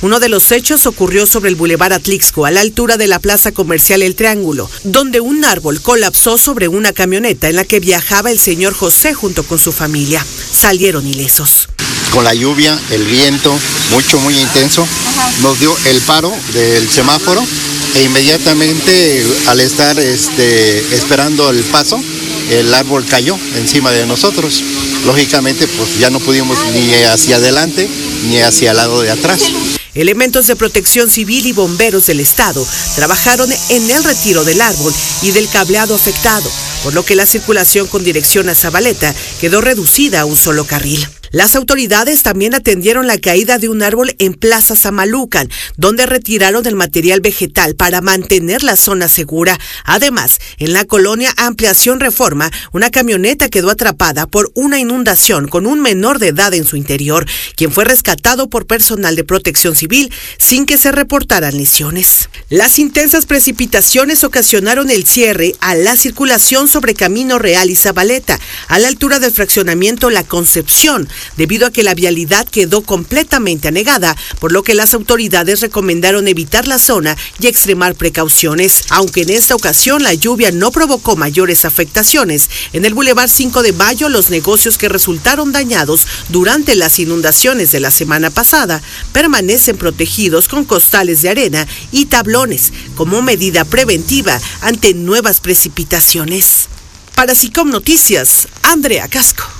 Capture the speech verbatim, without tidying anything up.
Uno de los hechos ocurrió sobre el Boulevard Atlixco, a la altura de la plaza comercial El Triángulo, donde un árbol colapsó sobre una camioneta en la que viajaba el señor José junto con su familia. Salieron ilesos. Con la lluvia, el viento, mucho, muy intenso, nos dio el paro del semáforo e inmediatamente al estar este, esperando el paso, el árbol cayó encima de nosotros. Lógicamente, pues ya no pudimos ni hacia adelante ni hacia el lado de atrás. Elementos de protección civil y bomberos del estado trabajaron en el retiro del árbol y del cableado afectado, por lo que la circulación con dirección a Zabaleta quedó reducida a un solo carril. Las autoridades también atendieron la caída de un árbol en Plaza Samalucan, donde retiraron el material vegetal para mantener la zona segura. Además, en la colonia Ampliación Reforma, una camioneta quedó atrapada por una inundación con un menor de edad en su interior, quien fue rescatado por personal de protección civil sin que se reportaran lesiones. Las intensas precipitaciones ocasionaron el cierre a la circulación sobre Camino Real y Zabaleta, a la altura del fraccionamiento La Concepción, debido a que la vialidad quedó completamente anegada, por lo que las autoridades recomendaron evitar la zona y extremar precauciones. Aunque en esta ocasión la lluvia no provocó mayores afectaciones, en el Boulevard cinco de Mayo los negocios que resultaron dañados durante las inundaciones de la semana pasada permanecen protegidos con costales de arena y tablones como medida preventiva ante nuevas precipitaciones. Para SICOM Noticias, Andrea Casco.